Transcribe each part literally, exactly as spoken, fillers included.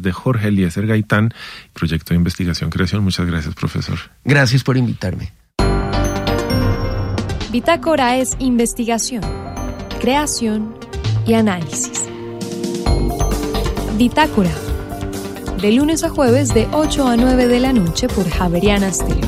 de Jorge Eliezer Gaitán, proyecto de investigación creación. Muchas gracias, profesor. Gracias por invitarme. Bitácora es investigación, creación y análisis. Bitácora, de lunes a jueves de ocho a nueve de la noche por Javeriana Stereo.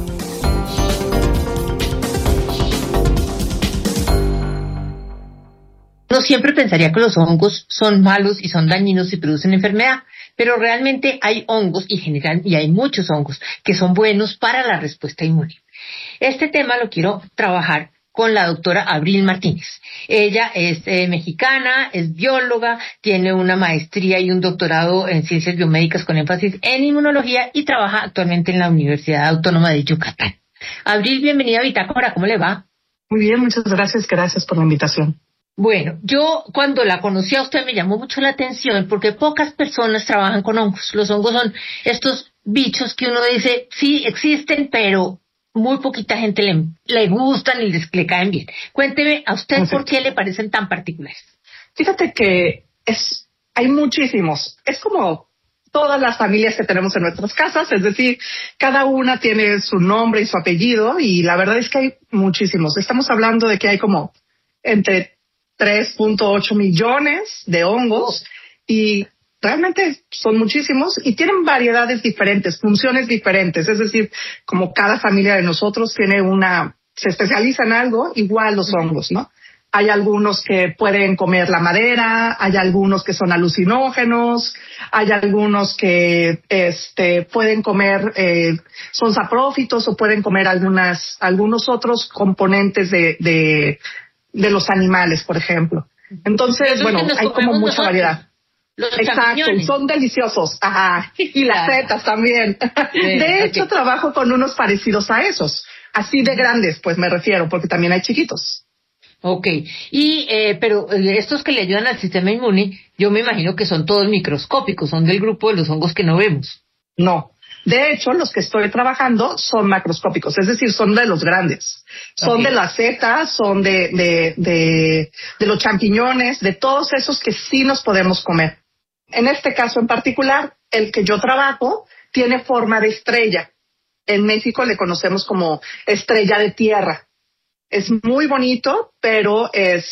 Uno siempre pensaría que los hongos son malos y son dañinos y producen enfermedad, pero realmente hay hongos y general y hay muchos hongos que son buenos para la respuesta inmune. Este tema lo quiero trabajar con la doctora Abril Martínez. Ella es eh, mexicana, es bióloga, tiene una maestría y un doctorado en ciencias biomédicas con énfasis en inmunología y trabaja actualmente en la Universidad Autónoma de Yucatán. Abril, bienvenida a Bitácora, ¿cómo le va? Muy bien, muchas gracias, gracias por la invitación. Bueno, yo cuando la conocí a usted me llamó mucho la atención porque pocas personas trabajan con hongos. Los hongos son estos bichos que uno dice, sí, existen, pero muy poquita gente le, le gustan y les le caen bien. Cuénteme a usted por qué le parecen tan particulares. Fíjate que es hay muchísimos. Es como todas las familias que tenemos en nuestras casas, es decir, cada una tiene su nombre y su apellido y la verdad es que hay muchísimos. Estamos hablando de que hay como entre tres punto ocho millones de hongos y realmente son muchísimos y tienen variedades diferentes, funciones diferentes. Es decir, como cada familia de nosotros tiene una, se especializa en algo, igual los hongos, ¿no? Hay algunos que pueden comer la madera, hay algunos que son alucinógenos, hay algunos que este pueden comer, eh, son saprófitos o pueden comer algunas, algunos otros componentes de, de, de los animales, por ejemplo. Entonces, bueno, hay como mucha nosotros. variedad. Los Exacto, y son deliciosos. Ajá. Y las setas también. Bien, de hecho, okay. trabajo con unos parecidos a esos. Así de grandes, pues me refiero, porque también hay chiquitos. Ok. Y, eh, pero estos que le ayudan al sistema inmune, yo me imagino que son todos microscópicos, son del grupo de los hongos que no vemos. No. De hecho, los que estoy trabajando son macroscópicos, es decir, son de los grandes. Son okay. de las setas, son de, de, de, de los champiñones, de todos esos que sí nos podemos comer. En este caso en particular, el que yo trabajo tiene forma de estrella. En México le conocemos como estrella de tierra. Es muy bonito, pero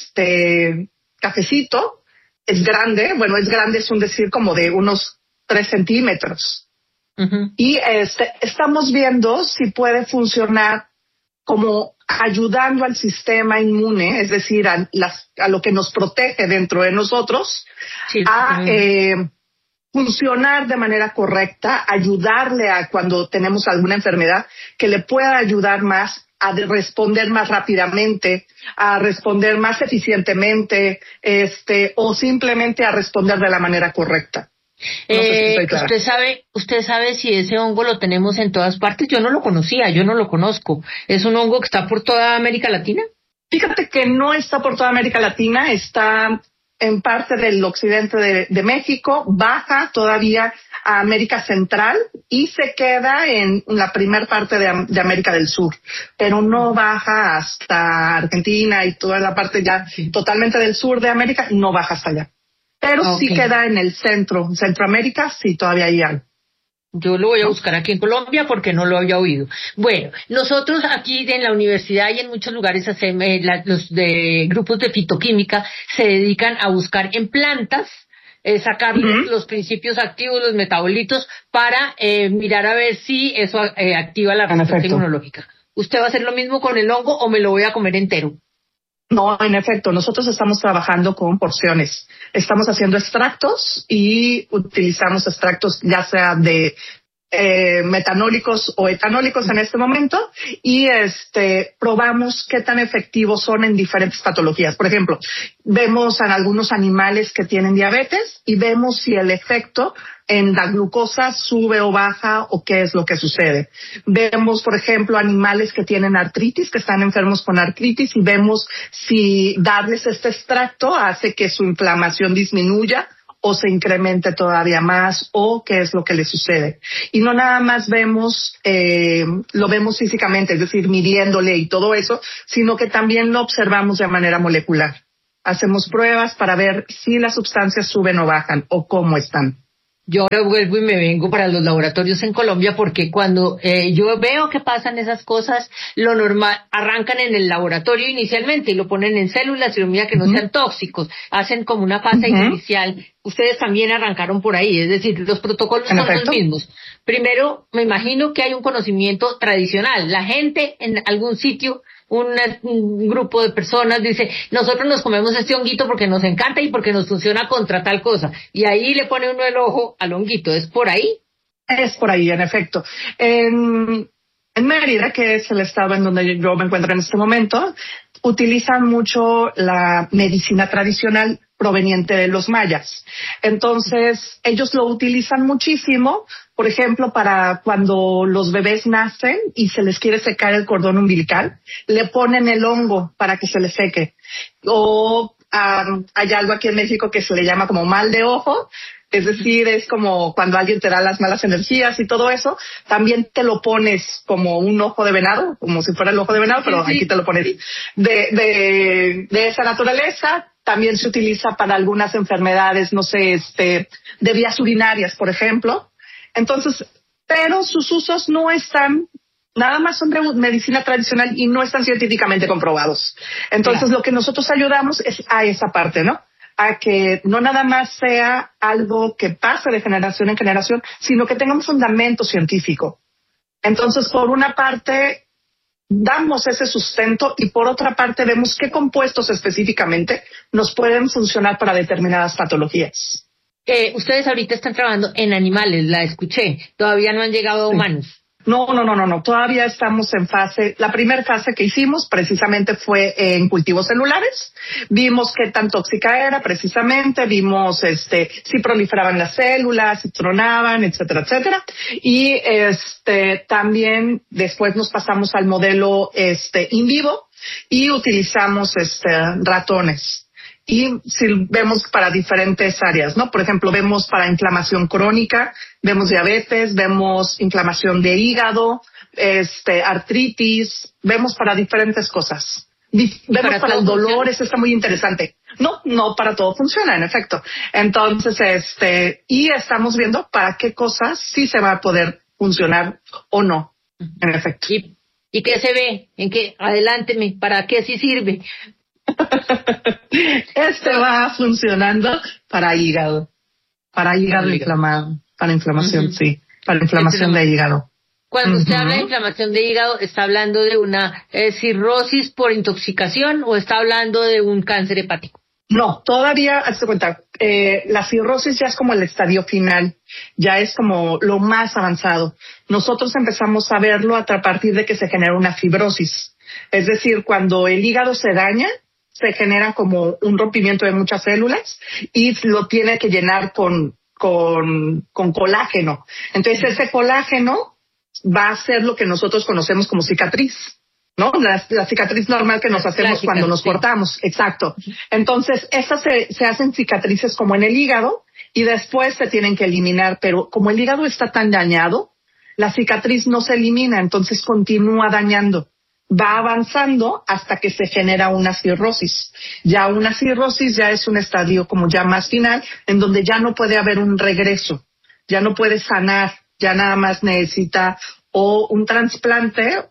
este cafecito es grande. Bueno, es grande, es un decir como de unos tres centímetros. Uh-huh. Y este estamos viendo si puede funcionar como ayudando al sistema inmune, es decir, a, las, a lo que nos protege dentro de nosotros, sí, a eh, funcionar de manera correcta, ayudarle a cuando tenemos alguna enfermedad, que le pueda ayudar más a responder más rápidamente, a responder más eficientemente, este, o simplemente a responder de la manera correcta. No eh, sé si usted sabe, usted sabe si ese hongo lo tenemos en todas partes. Yo no lo conocía, yo no lo conozco. ¿Es un hongo que está por toda América Latina? Fíjate que no está por toda América Latina, está en parte del occidente de, de México, baja todavía a América Central y se queda en la primer parte de, de América del Sur, pero no baja hasta Argentina y toda la parte ya totalmente del sur de América, no baja hasta allá. Pero okay. sí queda en el centro, Centroamérica, sí todavía hay algo. Yo lo voy a buscar aquí en Colombia porque no lo había oído. Bueno, nosotros aquí en la universidad y en muchos lugares hacemos, eh, la, los de grupos de fitoquímica se dedican a buscar en plantas, eh, sacarles uh-huh. los principios activos, los metabolitos, para eh, mirar a ver si eso eh, activa la respuesta inmunológica. ¿Usted va a hacer lo mismo con el hongo o me lo voy a comer entero? No, en efecto, nosotros estamos trabajando con porciones. Estamos haciendo extractos y utilizamos extractos ya sea de eh, metanólicos o etanólicos en este momento y este probamos qué tan efectivos son en diferentes patologías. Por ejemplo, vemos en algunos animales que tienen diabetes y vemos si el efecto en la glucosa sube o baja o qué es lo que sucede. Vemos, por ejemplo, animales que tienen artritis, que están enfermos con artritis y vemos si darles este extracto hace que su inflamación disminuya o se incremente todavía más o qué es lo que le sucede. Y no nada más vemos, eh, lo vemos físicamente, es decir, midiéndole y todo eso, sino que también lo observamos de manera molecular. Hacemos pruebas para ver si las sustancias suben o bajan o cómo están. Yo ahora vuelvo y me vengo para los laboratorios en Colombia porque cuando eh, yo veo que pasan esas cosas, lo normal, arrancan en el laboratorio inicialmente y lo ponen en células y lo mira que no uh-huh. sean tóxicos, hacen como una fase uh-huh. inicial. Ustedes también arrancaron por ahí, es decir, los protocolos son los mismos. Primero, me imagino que hay un conocimiento tradicional. La gente en algún sitio, una, un grupo de personas dice, nosotros nos comemos este honguito porque nos encanta y porque nos funciona contra tal cosa. Y ahí le pone uno el ojo al honguito. ¿Es por ahí? Es por ahí, en efecto. En, en Mérida, que es el estado en donde yo me encuentro en este momento, utilizan mucho la medicina tradicional proveniente de los mayas. Entonces, ellos lo utilizan muchísimo, por ejemplo, para cuando los bebés nacen y se les quiere secar el cordón umbilical, le ponen el hongo para que se les seque. O um, hay algo aquí en México que se le llama como mal de ojo, es decir, es como cuando alguien te da las malas energías y todo eso, también te lo pones como un ojo de venado, como si fuera el ojo de venado, pero sí, sí. aquí te lo pones de, de, de esa naturaleza. También se utiliza para algunas enfermedades, no sé, este, de vías urinarias, por ejemplo. Entonces, pero sus usos no están, nada más son de medicina tradicional y no están científicamente comprobados. Entonces, claro. lo que nosotros ayudamos es a esa parte, ¿no? A que no nada más sea algo que pase de generación en generación, sino que tenga un fundamento científico. Entonces, por una parte, damos ese sustento y por otra parte vemos qué compuestos específicamente nos pueden funcionar para determinadas patologías. Eh, ustedes ahorita están trabajando en animales, la escuché, todavía no han llegado a humanos. Sí. No, no, no, no, no, todavía estamos en fase, la primera fase que hicimos precisamente fue en cultivos celulares, vimos qué tan tóxica era precisamente, vimos este si proliferaban las células, si tronaban, etcétera, etcétera, y este también después nos pasamos al modelo este in vivo y utilizamos este ratones. Y si vemos para diferentes áreas, ¿no? Por ejemplo, vemos para inflamación crónica, vemos diabetes, vemos inflamación de hígado, este, artritis, vemos para diferentes cosas. Vemos para, para el dolor, eso está muy interesante. No, no para todo funciona, en efecto. Entonces, este, y estamos viendo para qué cosas sí se va a poder funcionar o no, en efecto. ¿Y, y qué se ve? ¿En qué? Adelánteme, ¿para qué sí sirve? Este va funcionando para hígado, para hígado hígado. inflamado, para inflamación, uh-huh. sí, para inflamación de hígado. Cuando uh-huh. usted habla de inflamación de hígado, ¿está hablando de una eh, cirrosis por intoxicación o está hablando de un cáncer hepático? No, todavía, hazte cuenta, eh, la cirrosis ya es como el estadio final, ya es como lo más avanzado. Nosotros empezamos a verlo a partir de que se genera una fibrosis, es decir, cuando el hígado se daña, se genera como un rompimiento de muchas células y lo tiene que llenar con, con, con colágeno. Entonces ese colágeno va a ser lo que nosotros conocemos como cicatriz, ¿no? La, la cicatriz normal que nos hacemos cuando nos cortamos. Exacto. Entonces esas se, se hacen cicatrices como en el hígado y después se tienen que eliminar, pero como el hígado está tan dañado, la cicatriz no se elimina, entonces continúa dañando. Va avanzando hasta que se genera una cirrosis. Ya una cirrosis ya es un estadio como ya más final, en donde ya no puede haber un regreso, ya no puede sanar, ya nada más necesita o un trasplante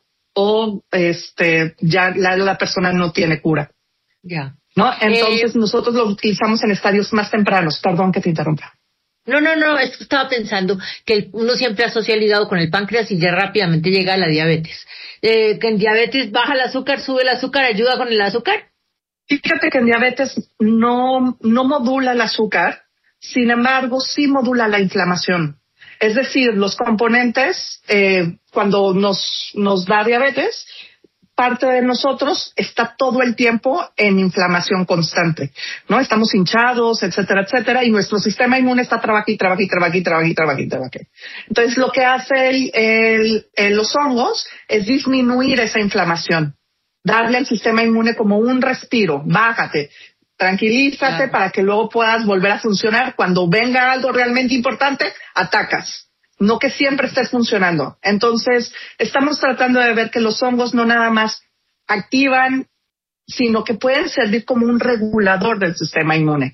o este ya la, la persona no tiene cura. Ya. ¿No? Entonces eh, nosotros lo utilizamos en estadios más tempranos. Perdón que te interrumpa. No, no, no, es que estaba pensando que el, uno siempre asocia el hígado con el páncreas y ya rápidamente llega a la diabetes. Eh, que en diabetes baja el azúcar, sube el azúcar, ayuda con el azúcar. Fíjate que en diabetes no, no modula el azúcar, sin embargo sí modula la inflamación. Es decir, los componentes, eh, cuando nos, nos da diabetes, parte de nosotros está todo el tiempo en inflamación constante, ¿no? Estamos hinchados, etcétera, etcétera, y nuestro sistema inmune está trabaja y trabaja y trabaja y trabaja y trabaja y trabaja. Entonces, lo que hace el, el, el, los hongos es disminuir esa inflamación, darle al sistema inmune como un respiro, bájate, tranquilízate claro. para que luego puedas volver a funcionar. Cuando venga algo realmente importante, atacas. No que siempre esté funcionando. Entonces, estamos tratando de ver que los hongos no nada más activan, sino que pueden servir como un regulador del sistema inmune.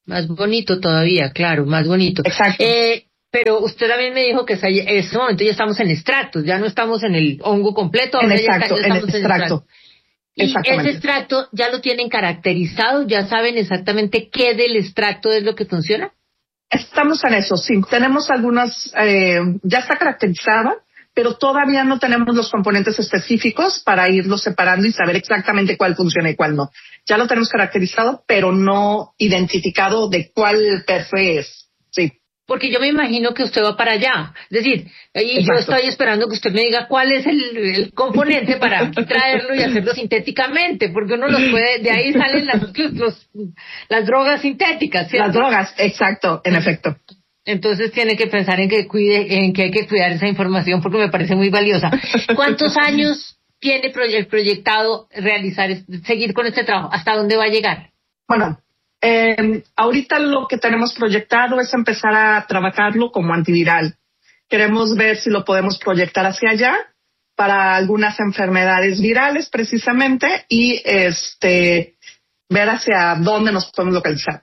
Más bonito todavía, claro, más bonito. Exacto. Eh, pero usted también me dijo que en este momento ya estamos en extractos, ya no estamos en el hongo completo. En ahora exacto, ya, ya en estamos el en extracto. Y ese extracto ya lo tienen caracterizado, ya saben exactamente qué del extracto es lo que funciona. Estamos en eso, sí. Tenemos algunas, eh, ya está caracterizada, pero todavía no tenemos los componentes específicos para irlos separando y saber exactamente cuál funciona y cuál no. Ya lo tenemos caracterizado, pero no identificado de cuál perfil es. Sí. Porque yo me imagino que usted va para allá. Es decir, y Exacto. yo estoy esperando que usted me diga cuál es el, el componente para traerlo y hacerlo sintéticamente, porque uno los puede, de ahí salen las, los, las drogas sintéticas, ¿cierto? Las drogas, exacto, en efecto. Entonces tiene que pensar en que cuide, en que hay que cuidar esa información porque me parece muy valiosa. ¿Cuántos años tiene el proyectado realizar, seguir con este trabajo? ¿Hasta dónde va a llegar? Bueno, eh, ahorita lo que tenemos proyectado es empezar a trabajarlo como antiviral. Queremos ver si lo podemos proyectar hacia allá para algunas enfermedades virales precisamente y este ver hacia dónde nos podemos localizar.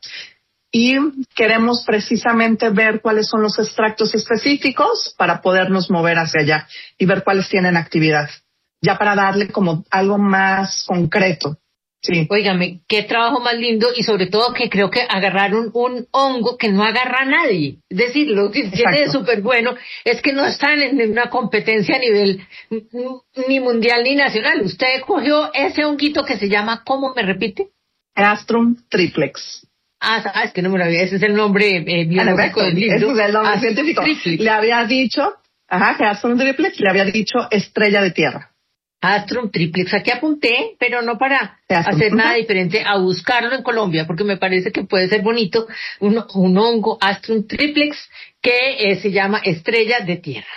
Y queremos precisamente ver cuáles son los extractos específicos para podernos mover hacia allá y ver cuáles tienen actividad, ya para darle como algo más concreto. Sí. Óigame, qué trabajo más lindo y sobre todo que creo que agarraron un hongo que no agarra a nadie. Es decir, lo que tiene de súper bueno es que no están en una competencia a nivel ni mundial ni nacional. Usted cogió ese honguito que se llama, ¿cómo me repite? Astrum triplex. Ah, es que no me lo había, ese es el nombre eh, biológico del libro. Ese es el nombre Astrum científico. triplex. Le había dicho, ajá, que Astrum triplex, le había dicho estrella de tierra. Astrum triplex, aquí apunté, pero no para Astrum. hacer nada diferente, a buscarlo en Colombia, porque me parece que puede ser bonito, un, un hongo Astrum triplex que eh, se llama estrella de tierra.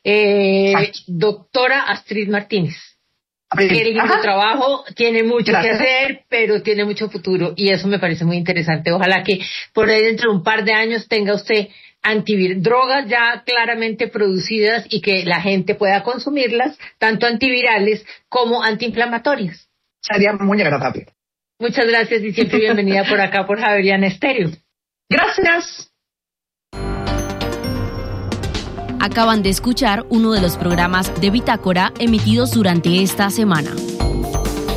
Eh, doctora Astrid Martínez. Qué lindo Ajá. trabajo, tiene mucho Gracias. que hacer, pero tiene mucho futuro y eso me parece muy interesante. Ojalá que por ahí dentro de un par de años tenga usted antivir drogas ya claramente producidas y que la gente pueda consumirlas, tanto antivirales como antiinflamatorias. Sería muy agradable. Muchas gracias y siempre bienvenida por acá por Javeriana Estéreo. Gracias. Acaban de escuchar uno de los programas de Bitácora emitidos durante esta semana.